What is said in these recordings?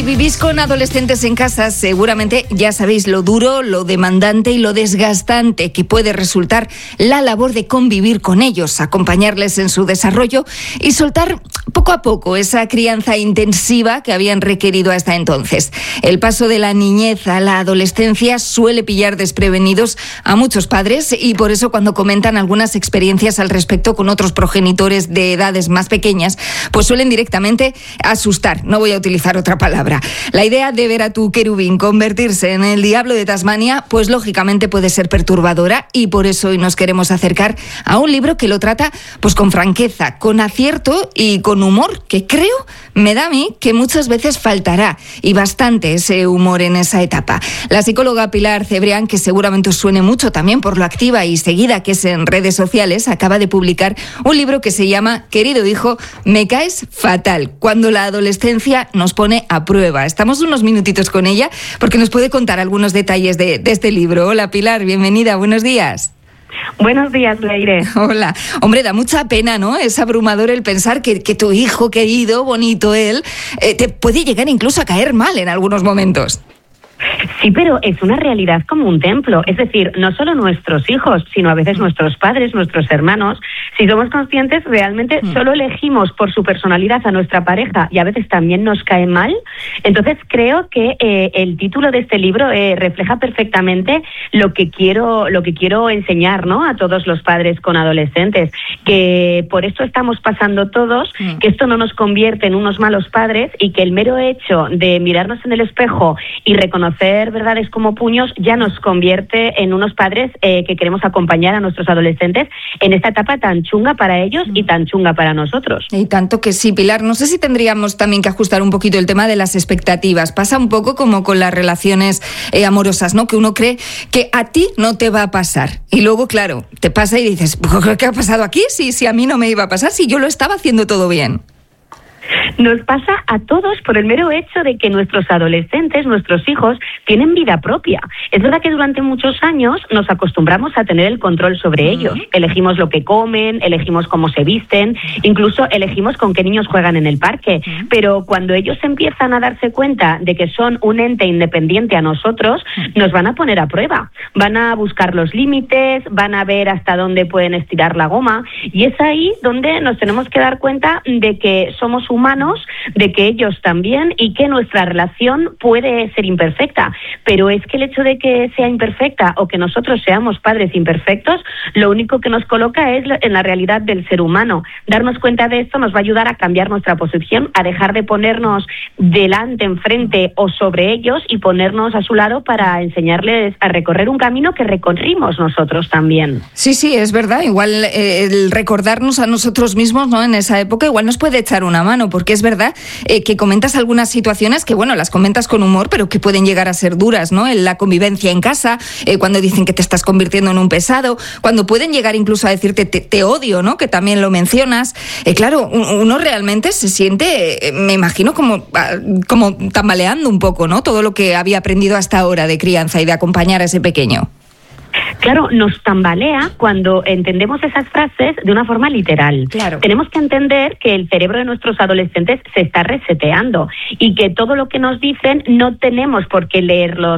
Vivís con adolescentes en casa, seguramente ya sabéis lo duro, lo demandante y lo desgastante que puede resultar la labor de convivir con ellos, acompañarles en su desarrollo y soltar poco a poco esa crianza intensiva que habían requerido hasta entonces. El paso de la niñez a la adolescencia suele pillar desprevenidos a muchos padres y por eso cuando comentan algunas experiencias al respecto con otros progenitores de edades más pequeñas, pues suelen directamente asustar. No voy a utilizar otra palabra. La idea de ver a tu querubín convertirse en el diablo de Tasmania, pues lógicamente puede ser perturbadora y por eso hoy nos queremos acercar a un libro que lo trata pues con franqueza, con acierto y con humor, que creo, me da a mí, que muchas veces faltará y bastante ese humor en esa etapa. La psicóloga Pilar Cebrián, que seguramente os suene mucho también por lo activa y seguida que es en redes sociales, acaba de publicar un libro que se llama Querido hijo, me caes fatal, cuando la adolescencia nos pone a prueba. Estamos unos minutitos con ella porque nos puede contar algunos detalles de este libro. Hola Pilar, bienvenida, buenos días. Buenos días, Leire. Hola. Hombre, da mucha pena, ¿no? Es abrumador el pensar que tu hijo querido, bonito él, te puede llegar incluso a caer mal en algunos momentos. Sí, pero es una realidad como un templo. Es decir, no solo nuestros hijos, sino a veces nuestros padres, nuestros hermanos. Si somos conscientes, realmente solo elegimos por su personalidad a nuestra pareja y a veces también nos cae mal. Entonces creo que el título de este libro refleja perfectamente lo que quiero enseñar, ¿no?, a todos los padres con adolescentes. Que por esto estamos pasando todos, que esto no nos convierte en unos malos padres y que el mero hecho de mirarnos en el espejo y reconocer verdades como puños ya nos convierte en unos padres que queremos acompañar a nuestros adolescentes en esta etapa tan chunga para ellos y tan chunga para nosotros. Y tanto que sí, Pilar. No sé si tendríamos también que ajustar un poquito el tema de las expectativas. Pasa un poco como con las relaciones amorosas, ¿no? Que uno cree que a ti no te va a pasar. Y luego, claro, te pasa y dices, ¿qué ha pasado aquí? Si a mí no me iba a pasar, si yo lo estaba haciendo todo bien. Nos pasa a todos por el mero hecho de que nuestros adolescentes, nuestros hijos, tienen vida propia. Es verdad que durante muchos años nos acostumbramos a tener el control sobre ellos. Elegimos lo que comen, elegimos cómo se visten, incluso elegimos con qué niños juegan en el parque. Pero cuando ellos empiezan a darse cuenta de que son un ente independiente a nosotros, nos van a poner a prueba. Van a buscar los límites, van a ver hasta dónde pueden estirar la goma. Y es ahí donde nos tenemos que dar cuenta de que somos humanos, de que ellos también y que nuestra relación puede ser imperfecta, pero es que el hecho de que sea imperfecta o que nosotros seamos padres imperfectos, lo único que nos coloca es en la realidad del ser humano. Darnos cuenta de esto nos va a ayudar a cambiar nuestra posición, a dejar de ponernos delante, enfrente o sobre ellos y ponernos a su lado para enseñarles a recorrer un camino que recorrimos nosotros también. Sí, es verdad. Igual el recordarnos a nosotros mismos, ¿no?, en esa época igual nos puede echar una mano, porque es verdad que comentas algunas situaciones que, bueno, las comentas con humor, pero que pueden llegar a ser duras, ¿no? En la convivencia en casa, cuando dicen que te estás convirtiendo en un pesado, cuando pueden llegar incluso a decirte te odio, ¿no?, que también lo mencionas. Claro, uno realmente se siente, me imagino, como tambaleando un poco, ¿no?, todo lo que había aprendido hasta ahora de crianza y de acompañar a ese pequeño. Claro, nos tambalea cuando entendemos esas frases de una forma literal. Claro. Tenemos que entender que el cerebro de nuestros adolescentes se está reseteando y que todo lo que nos dicen no tenemos por qué leerlo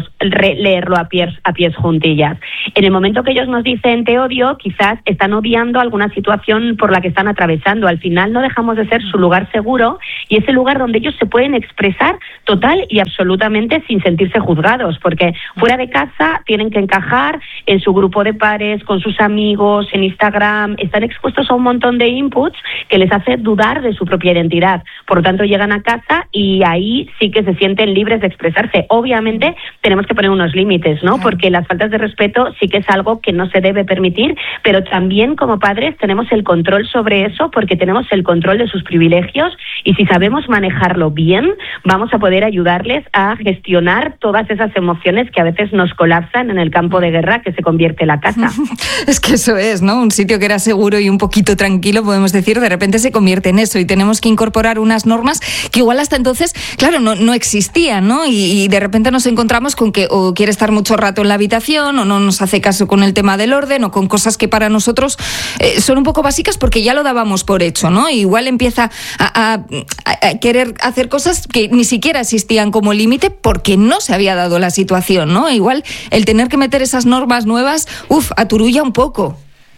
a pies juntillas. En el momento que ellos nos dicen te odio, quizás están odiando alguna situación por la que están atravesando. Al final no dejamos de ser su lugar seguro y ese lugar donde ellos se pueden expresar total y absolutamente sin sentirse juzgados, porque fuera de casa tienen que encajar en su grupo de pares, con sus amigos, en Instagram, están expuestos a un montón de inputs que les hace dudar de su propia identidad. Por lo tanto, llegan a casa y ahí sí que se sienten libres de expresarse. Obviamente, tenemos que poner unos límites, ¿no? Porque las faltas de respeto sí que es algo que no se debe permitir, pero también como padres tenemos el control sobre eso porque tenemos el control de sus privilegios y si sabemos manejarlo bien, vamos a poder ayudarles a gestionar todas esas emociones que a veces nos colapsan en el campo de guerra que se convierte convierte la casa. Es que eso es, ¿no? Un sitio que era seguro y un poquito tranquilo, podemos decir, de repente se convierte en eso y tenemos que incorporar unas normas que igual hasta entonces, claro, no existían, ¿no? Y de repente nos encontramos con que o quiere estar mucho rato en la habitación o no nos hace caso con el tema del orden o con cosas que para nosotros son un poco básicas porque ya lo dábamos por hecho, ¿no? Y igual empieza a querer hacer cosas que ni siquiera existían como límite porque no se había dado la situación, ¿no? Igual el tener que meter esas normas nuevas, aturulla un poco.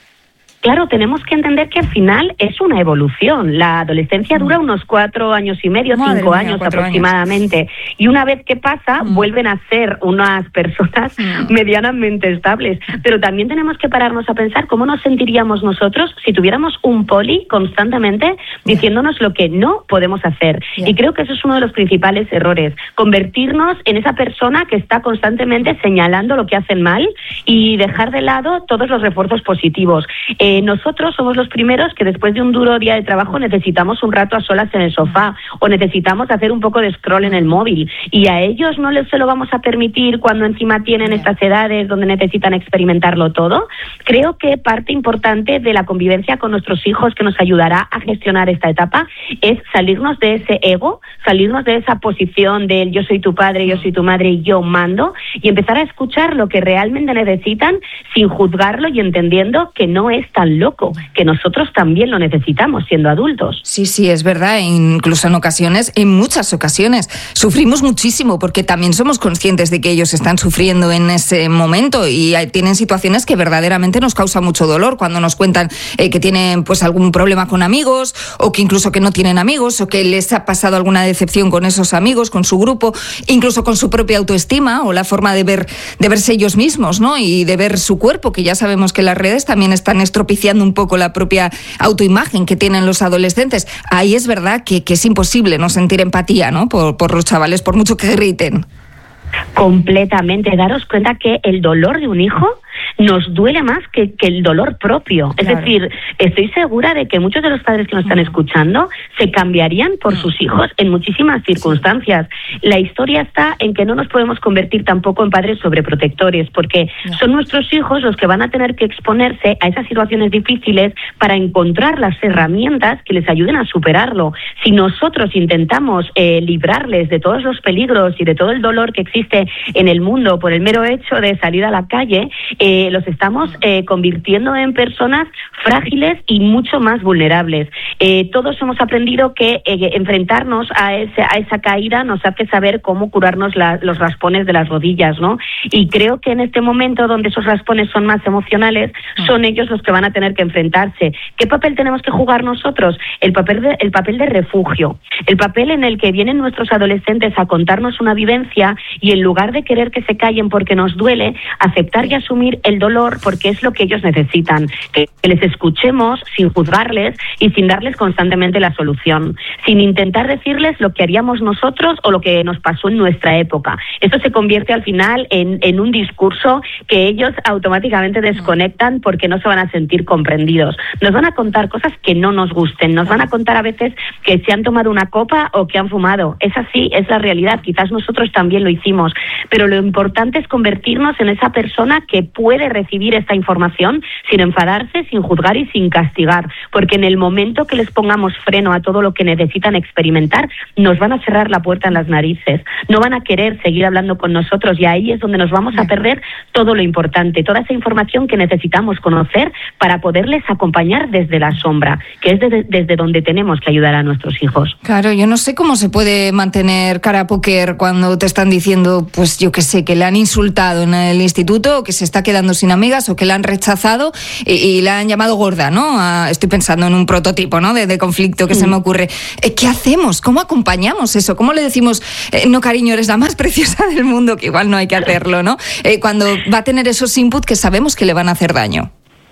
Claro, tenemos que entender que al final es una evolución. La adolescencia dura unos 4 años y medio, 5 años aproximadamente. Y una vez que pasa, vuelven a ser unas personas medianamente estables. Pero también tenemos que pararnos a pensar cómo nos sentiríamos nosotros si tuviéramos un poli constantemente diciéndonos lo que no podemos hacer. Y creo que eso es uno de los principales errores. Convertirnos en esa persona que está constantemente señalando lo que hacen mal y dejar de lado todos los refuerzos positivos. Nosotros somos los primeros que después de un duro día de trabajo necesitamos un rato a solas en el sofá o necesitamos hacer un poco de scroll en el móvil y a ellos no se lo vamos a permitir cuando encima tienen estas edades donde necesitan experimentarlo todo. Creo que parte importante de la convivencia con nuestros hijos que nos ayudará a gestionar esta etapa es salirnos de ese ego, salirnos de esa posición del yo soy tu padre, yo soy tu madre y yo mando y empezar a escuchar lo que realmente necesitan sin juzgarlo y entendiendo que no es tan loco, que nosotros también lo necesitamos siendo adultos. Sí, es verdad, incluso en muchas ocasiones, sufrimos muchísimo porque también somos conscientes de que ellos están sufriendo en ese momento y tienen situaciones que verdaderamente nos causan mucho dolor cuando nos cuentan que tienen pues algún problema con amigos o que incluso que no tienen amigos o que les ha pasado alguna decepción con esos amigos, con su grupo, incluso con su propia autoestima o la forma de verse ellos mismos, ¿no? Y de ver su cuerpo, que ya sabemos que las redes también están estropiciando un poco la propia autoimagen que tienen los adolescentes. Ahí es verdad que es imposible no sentir empatía, ¿no? Por los chavales, por mucho que griten. Completamente. Daros cuenta que el dolor de un hijo nos duele más que el dolor propio. Es decir, estoy segura de que muchos de los padres que nos están escuchando se cambiarían por sus hijos en muchísimas circunstancias. La historia está en que no nos podemos convertir tampoco en padres sobreprotectores, porque son nuestros hijos los que van a tener que exponerse a esas situaciones difíciles para encontrar las herramientas que les ayuden a superarlo. Si nosotros intentamos librarles de todos los peligros y de todo el dolor que existe en el mundo por el mero hecho de salir a la calle, los estamos convirtiendo en personas frágiles y mucho más vulnerables. Todos hemos aprendido que enfrentarnos a esa caída nos hace saber cómo curarnos los raspones de las rodillas, ¿no? Y creo que en este momento donde esos raspones son más emocionales, son ellos los que van a tener que enfrentarse. ¿Qué papel tenemos que jugar nosotros? El papel de refugio, el papel en el que vienen nuestros adolescentes a contarnos una vivencia y en lugar de querer que se callen porque nos duele, aceptar y asumir el dolor porque es lo que ellos necesitan, que les escuchemos sin juzgarles y sin darles constantemente la solución, sin intentar decirles lo que haríamos nosotros o lo que nos pasó en nuestra época. Esto se convierte al final en un discurso que ellos automáticamente desconectan porque no se van a sentir comprendidos. Nos van a contar cosas que no nos gusten, nos van a contar a veces que se han tomado una copa o que han fumado. Es así, es la realidad. Quizás nosotros también lo hicimos, pero lo importante es convertirnos en esa persona que puede recibir esta información sin enfadarse, sin juzgar y sin castigar, porque en el momento que les pongamos freno a todo lo que necesitan experimentar, nos van a cerrar la puerta en las narices, no van a querer seguir hablando con nosotros y ahí es donde nos vamos a perder todo lo importante, toda esa información que necesitamos conocer para poderles acompañar desde la sombra, que es desde donde tenemos que ayudar a nuestros hijos. Claro, yo no sé cómo se puede mantener cara a póker cuando te están diciendo, pues yo qué sé, que le han insultado en el instituto o que se está quedando sin amigas o que la han rechazado y la han llamado gorda, ¿no? Estoy pensando en un prototipo, ¿no? de conflicto que se me ocurre. ¿Qué hacemos? ¿Cómo acompañamos eso? ¿Cómo le decimos, no cariño, eres la más preciosa del mundo? Que igual no hay que hacerlo, ¿no? Cuando va a tener esos inputs que sabemos que le van a hacer daño.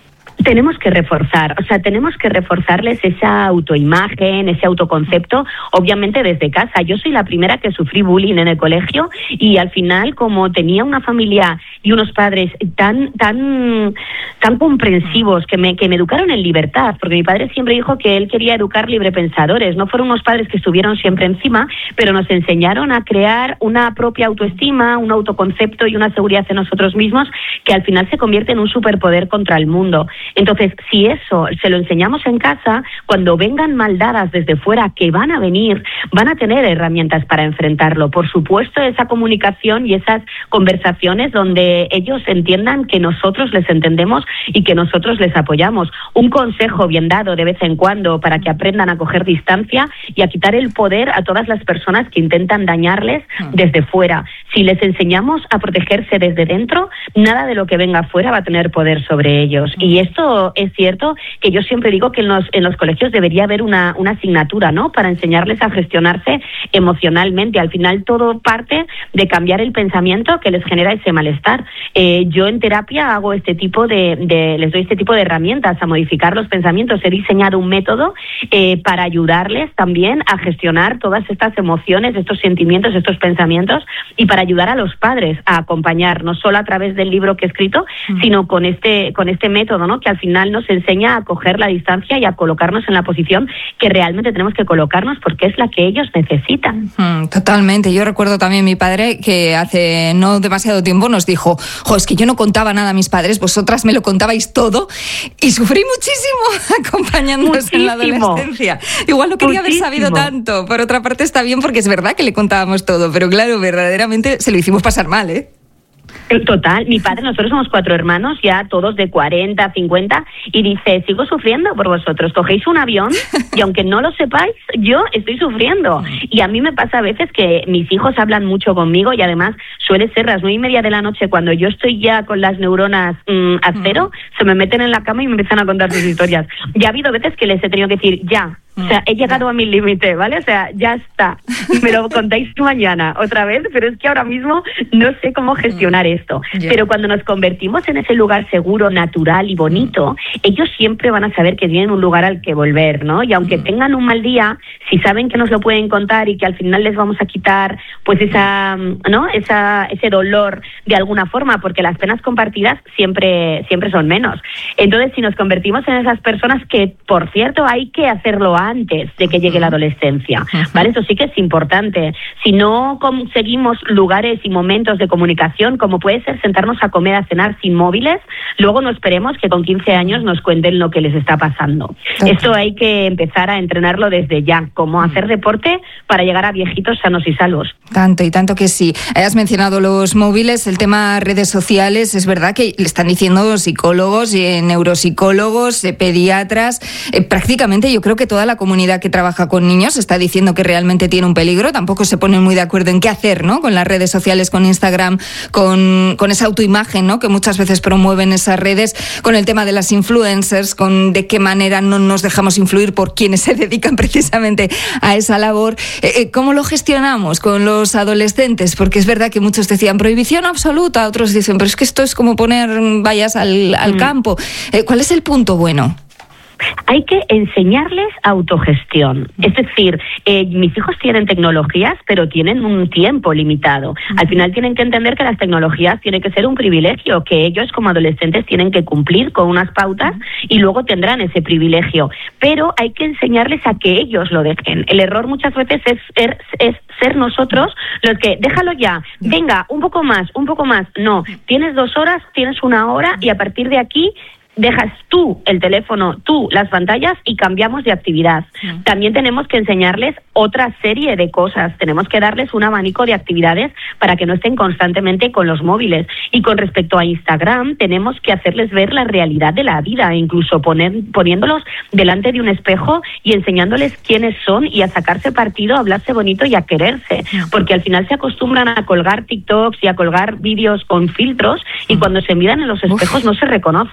Tenemos que reforzarles esa autoimagen, ese autoconcepto, obviamente desde casa. Yo soy la primera que sufrí bullying en el colegio y al final, como tenía una familia y unos padres tan comprensivos que me educaron en libertad, porque mi padre siempre dijo que él quería educar librepensadores. No fueron unos padres que estuvieron siempre encima, pero nos enseñaron a crear una propia autoestima, un autoconcepto y una seguridad en nosotros mismos que al final se convierte en un superpoder contra el mundo. Entonces, si eso se lo enseñamos en casa, cuando vengan maldadas desde fuera, que van a venir, van a tener herramientas para enfrentarlo. Por supuesto, esa comunicación y esas conversaciones donde ellos entiendan que nosotros les entendemos y que nosotros les apoyamos. Un consejo bien dado de vez en cuando para que aprendan a coger distancia y a quitar el poder a todas las personas que intentan dañarles desde fuera. Si les enseñamos a protegerse desde dentro, nada de lo que venga afuera va a tener poder sobre ellos. Y esto es cierto que yo siempre digo que en los colegios debería haber una asignatura, ¿no?, para enseñarles a gestionarse emocionalmente. Al final todo parte de cambiar el pensamiento que les genera ese malestar. Yo en terapia hago les doy este tipo de herramientas a modificar los pensamientos. He diseñado un método para ayudarles también a gestionar todas estas emociones, estos sentimientos, estos pensamientos, y para ayudar a los padres a acompañar, no solo a través del libro que he escrito, sino con este método, ¿no?, que al final nos enseña a coger la distancia y a colocarnos en la posición que realmente tenemos que colocarnos porque es la que ellos necesitan. Totalmente. Yo recuerdo también mi padre que hace no demasiado tiempo nos dijo: es que yo no contaba nada a mis padres, vosotras me lo contabais todo, y sufrí muchísimo acompañándonos en la adolescencia. Igual no quería haber sabido tanto. Por otra parte está bien porque es verdad que le contábamos todo, pero claro, verdaderamente se lo hicimos pasar mal, ¿eh? Total, mi padre, nosotros somos 4 hermanos, ya todos de 40, 50, y dice: sigo sufriendo por vosotros, cogéis un avión y aunque no lo sepáis, yo estoy sufriendo. Y a mí me pasa a veces que mis hijos hablan mucho conmigo y además suele ser las 9:30 de la noche cuando yo estoy ya con las neuronas a cero, se me meten en la cama y me empiezan a contar sus historias. Ya ha habido veces que les he tenido que decir: ya, o sea, he llegado a mi límite, ¿vale? O sea, ya está. Me lo contáis mañana otra vez, pero es que ahora mismo no sé cómo gestionar esto. Pero cuando nos convertimos en ese lugar seguro, natural y bonito, ellos siempre van a saber que tienen un lugar al que volver, ¿no? Y aunque tengan un mal día, si saben que nos lo pueden contar y que al final les vamos a quitar pues ese dolor de alguna forma, porque las penas compartidas siempre son menos. Entonces, si nos convertimos en esas personas que, por cierto, hay que hacerlo antes de que llegue la adolescencia, ¿vale? Eso sí que es importante. Si no conseguimos lugares y momentos de comunicación, como puede ser sentarnos a comer, a cenar sin móviles, luego no esperemos que con 15 años nos cuenten lo que les está pasando. Esto hay que empezar a entrenarlo desde ya, como hacer deporte para llegar a viejitos sanos y salvos. Tanto y tanto que sí. Has mencionado los móviles, el tema redes sociales, es verdad que le están diciendo psicólogos, neuropsicólogos, pediatras, prácticamente yo creo que toda la comunidad que trabaja con niños está diciendo que realmente tiene un peligro. Tampoco se ponen muy de acuerdo en qué hacer, ¿no?, con las redes sociales, con Instagram, con esa autoimagen, ¿no?, que muchas veces promueven esas redes, con el tema de las influencers, con de qué manera no nos dejamos influir por quienes se dedican precisamente a esa labor. ¿Cómo lo gestionamos con los adolescentes? Porque es verdad que muchos decían prohibición absoluta, otros dicen, pero es que esto es como poner vallas al campo. ¿Cuál es el punto bueno? Hay que enseñarles autogestión. Es decir, mis hijos tienen tecnologías, pero tienen un tiempo limitado. Al final tienen que entender que las tecnologías tienen que ser un privilegio, que ellos como adolescentes tienen que cumplir con unas pautas y luego tendrán ese privilegio. Pero hay que enseñarles a que ellos lo dejen. El error muchas veces es ser nosotros los que, déjalo ya, venga, un poco más. No, tienes 2 horas, tienes 1 hora y a partir de aquí dejas tú el teléfono, tú las pantallas y cambiamos de actividad. También tenemos que enseñarles otra serie de cosas. Tenemos que darles un abanico de actividades para que no estén constantemente con los móviles. Y con respecto a Instagram, tenemos que hacerles ver la realidad de la vida, incluso poniéndolos delante de un espejo y enseñándoles quiénes son y a sacarse partido, a hablarse bonito y a quererse. Porque al final se acostumbran a colgar TikToks y a colgar vídeos con filtros y cuando se miran en los espejos no se reconocen.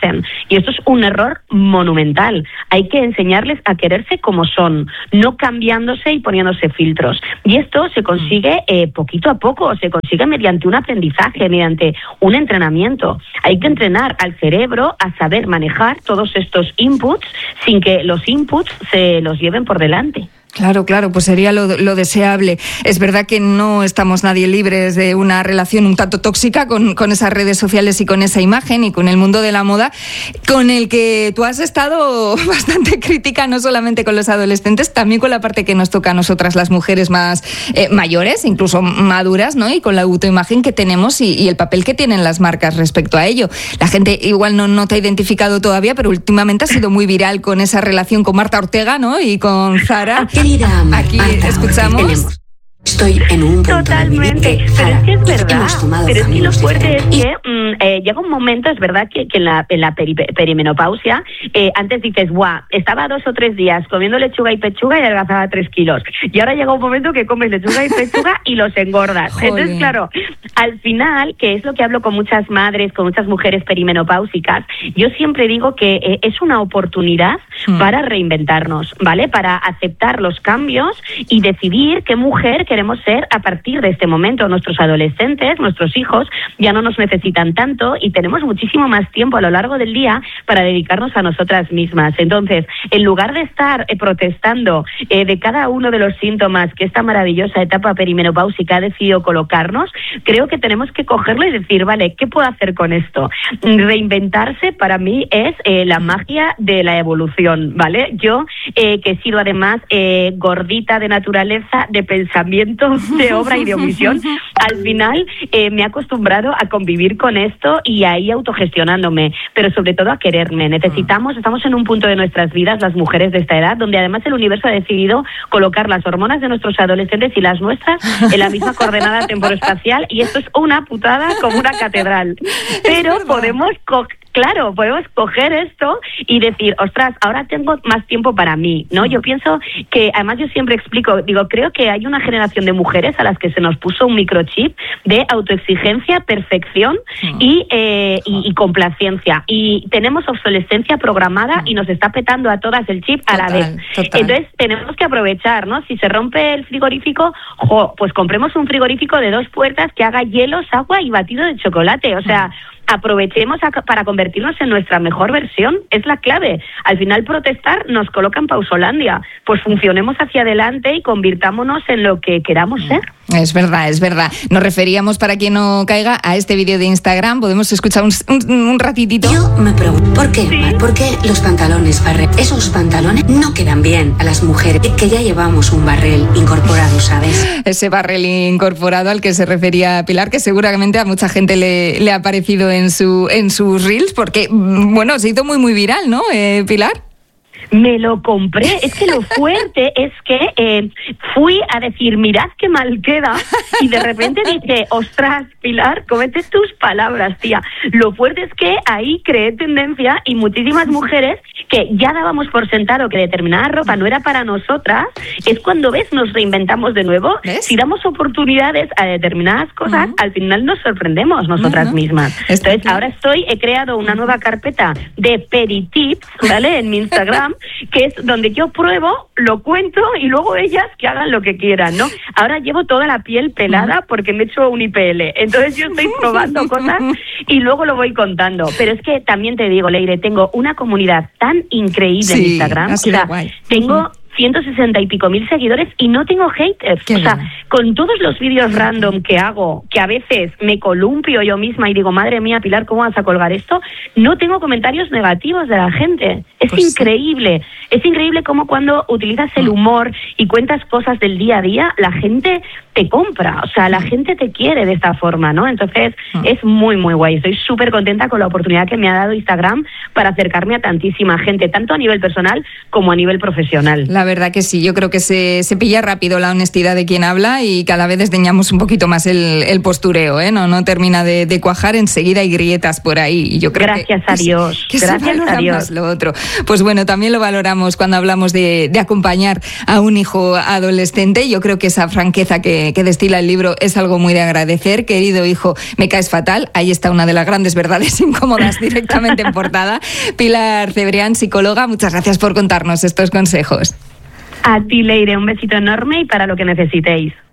Y esto es un error monumental. Hay que enseñarles a quererse como son, no cambiándose y poniéndose filtros. Y esto se consigue poquito a poco, se consigue mediante un aprendizaje, mediante un entrenamiento. Hay que entrenar al cerebro a saber manejar todos estos inputs sin que los inputs se los lleven por delante. Claro, pues sería lo deseable. Es verdad que no estamos nadie libres de una relación un tanto tóxica con esas redes sociales y con esa imagen y con el mundo de la moda, con el que tú has estado bastante crítica, no solamente con los adolescentes, también con la parte que nos toca a nosotras las mujeres más mayores, incluso maduras, ¿no? Y con la autoimagen que tenemos y el papel que tienen las marcas respecto a ello. La gente igual no te ha identificado todavía, pero últimamente ha sido muy viral con esa relación con Marta Ortega, ¿no? Y con Zara. Querida Aquí Marta, escuchamos. Estoy en un punto Totalmente, pero es que es verdad. Pero es que lo fuerte es que llega un momento, es verdad que en la perimenopausia, antes dices, ¡guau! Estaba 2 o 3 días comiendo lechuga y pechuga y adelgazaba 3 kilos. Y ahora llega un momento que comes lechuga y pechuga y los engordas. Joder. Entonces, claro, al final, que es lo que hablo con muchas madres, con muchas mujeres perimenopáusicas, yo siempre digo que es una oportunidad para reinventarnos, ¿vale? Para aceptar los cambios y decidir qué mujer queremos ser a partir de este momento. Nuestros adolescentes, nuestros hijos, ya no nos necesitan tanto y tenemos muchísimo más tiempo a lo largo del día para dedicarnos a nosotras mismas. Entonces, en lugar de estar protestando de cada uno de los síntomas que esta maravillosa etapa perimenopáusica ha decidido colocarnos, creo que tenemos que cogerlo y decir, vale, ¿qué puedo hacer con esto? Reinventarse para mí es la magia de la evolución, ¿vale? Yo, que he sido además gordita de naturaleza, de pensamiento, de obra y de omisión, al final me he acostumbrado a convivir con esto y a ir autogestionándome, pero sobre todo a quererme. Estamos en un punto de nuestras vidas, las mujeres de esta edad, donde además el universo ha decidido colocar las hormonas de nuestros adolescentes y las nuestras en la misma coordenada temporoespacial, y esto es una putada como una catedral. Pero podemos coger esto y decir, ostras, ahora tengo más tiempo para mí, ¿no? Yo pienso que, además yo siempre explico, digo, creo que hay una generación de mujeres a las que se nos puso un microchip de autoexigencia, perfección y complacencia. Y tenemos obsolescencia programada y nos está petando a todas el chip a la vez. Total. Entonces tenemos que aprovechar, ¿no? Si se rompe el frigorífico, pues compremos un frigorífico de 2 puertas que haga hielos, agua y batido de chocolate. O sea, aprovechemos para convertirnos en nuestra mejor versión, es la clave. Al final protestar nos coloca en pausolandia, pues funcionemos hacia adelante y convirtámonos en lo que queramos ser. Es verdad. Nos referíamos, para quien no caiga, a este vídeo de Instagram. Podemos escuchar un ratitito. Yo me pregunto, ¿por qué? ¿Sí? ¿Por qué los pantalones barrel? Esos pantalones no quedan bien a las mujeres, que ya llevamos un barrel incorporado, ¿sabes? Ese barrel incorporado al que se refería Pilar, que seguramente a mucha gente le ha aparecido en sus reels, porque, bueno, se hizo muy viral, ¿no, Pilar? Me lo compré. Es que lo fuerte es que fui a decir, mirad qué mal queda, y de repente dije, ostras, Pilar, comete tus palabras, tía. Lo fuerte es que ahí creé tendencia y muchísimas mujeres que ya dábamos por sentado que determinada ropa no era para nosotras, es cuando, ves, nos reinventamos de nuevo. ¿Ves? Si damos oportunidades a determinadas cosas, al final nos sorprendemos nosotras mismas. Entonces, ahora he creado una nueva carpeta de peritips, ¿vale? En mi Instagram, que es donde yo pruebo, lo cuento y luego ellas que hagan lo que quieran, ¿no? Ahora llevo toda la piel pelada porque me he hecho un IPL. Entonces yo estoy probando cosas y luego lo voy contando. Pero es que también te digo, Leire, tengo una comunidad tan increíble en Instagram. O sea, tengo 160 y pico mil seguidores y no tengo haters. O sea, con todos los vídeos random que hago, que a veces me columpio yo misma y digo, madre mía, Pilar, ¿cómo vas a colgar esto? No tengo comentarios negativos de la gente. Es increíble. Es increíble cómo cuando utilizas el humor y cuentas cosas del día a día, la gente te compra. O sea, la gente te quiere de esta forma, ¿no? Entonces, es muy guay. Estoy súper contenta con la oportunidad que me ha dado Instagram para acercarme a tantísima gente, tanto a nivel personal como a nivel profesional. La verdad que sí, yo creo que se pilla rápido la honestidad de quien habla y cada vez desdeñamos un poquito más el postureo, ¿eh? No termina de cuajar, enseguida hay grietas por ahí. Y yo creo gracias a Dios. Gracias a Dios. Lo otro. Pues bueno, también lo valoramos cuando hablamos de acompañar a un hijo adolescente. Yo creo que esa franqueza que que destila el libro es algo muy de agradecer. Querido hijo, me caes fatal. Ahí está una de las grandes verdades incómodas directamente en portada. Pilar Cebrián, psicóloga, muchas gracias por contarnos estos consejos. A ti, Leire, un besito enorme y para lo que necesitéis.